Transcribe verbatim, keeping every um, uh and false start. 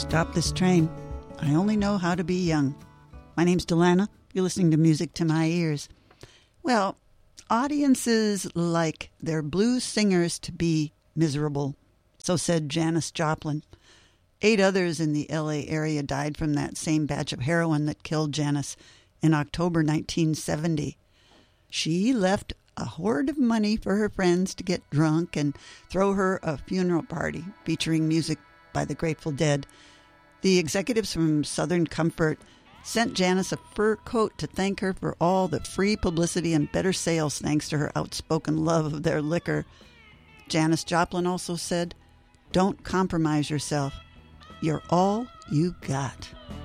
Stop this train. I only know how to be young. My name's Delana. You're listening to Music to My Ears. Well, audiences like their blues singers to be miserable. So said Janis Joplin. Eight others in the L A area died from that same batch of heroin that killed Janis in October nineteen seventy. She left a hoard of money for her friends to get drunk and throw her a funeral party featuring music by the Grateful Dead. The executives from Southern Comfort sent Janis a fur coat to thank her for all the free publicity and better sales thanks to her outspoken love of their liquor. Janis Joplin also said, "Don't compromise yourself. You're all you got."